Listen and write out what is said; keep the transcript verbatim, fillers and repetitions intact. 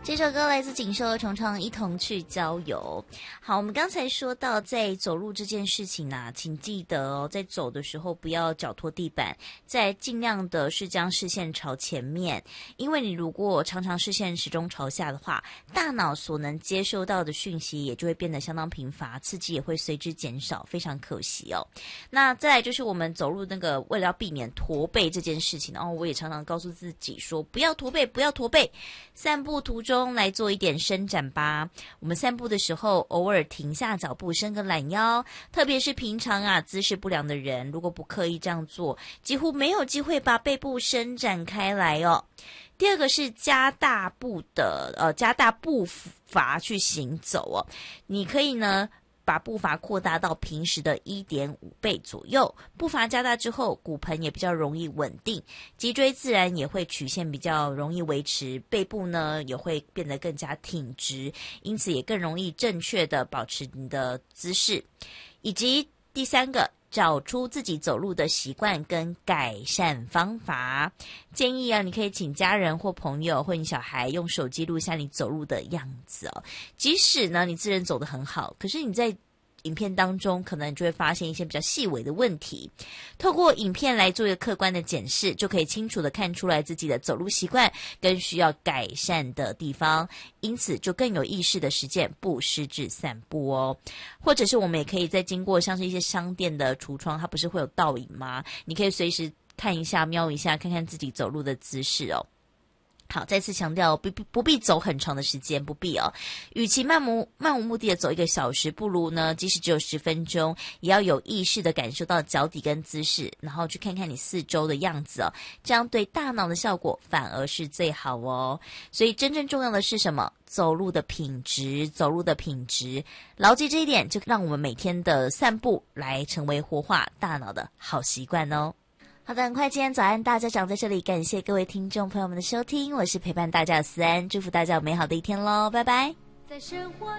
这首歌来自锦绣和重唱，一同去郊游。好，我们刚才说到在走路这件事情啊，请记得哦，在走的时候不要脚拖地板，再尽量的是将视线朝前面，因为你如果常常视线始终朝下的话，大脑所能接收到的讯息也就会变得相当贫乏，刺激也会随之减少，非常可惜哦。那再来就是我们走路那个为了要避免驼背这件事情，然后我也常常告诉自己说不要驼背，不要驼背，散步途中中来做一点伸展吧。我们散步的时候偶尔停下脚步，伸个懒腰，特别是平常啊姿势不良的人，如果不刻意这样做，几乎没有机会把背部伸展开来哦。第二个是加大步的呃加大步伐去行走哦，你可以呢把步伐扩大到平时的 一点五 倍左右，步伐加大之后，骨盆也比较容易稳定，脊椎自然也会曲线比较容易维持，背部呢也会变得更加挺直，因此也更容易正确的保持你的姿势。以及第三个，找出自己走路的习惯跟改善方法。建议啊，你可以请家人或朋友或你小孩用手机录下你走路的样子哦。即使呢你自认走得很好，可是你在影片当中可能就会发现一些比较细微的问题，透过影片来做一个客观的检视，就可以清楚的看出来自己的走路习惯跟需要改善的地方，因此就更有意识的实践不失智散步哦。或者是我们也可以在经过像是一些商店的橱窗，它不是会有倒影吗？你可以随时看一下瞄一下，看看自己走路的姿势哦。好，再次强调，不必不必走很长的时间，不必哦。与其漫无漫无目的的走一个小时，不如呢，即使只有十分钟，也要有意识的感受到脚底跟姿势，然后去看看你四周的样子哦。这样对大脑的效果反而是最好哦。所以真正重要的是什么？走路的品质，走路的品质，牢记这一点，就让我们每天的散步来成为活化大脑的好习惯哦。好的，很快今天早安大家长在这里，感谢各位听众朋友们的收听，我是陪伴大家的思安，祝福大家有美好的一天咯，拜拜。在生活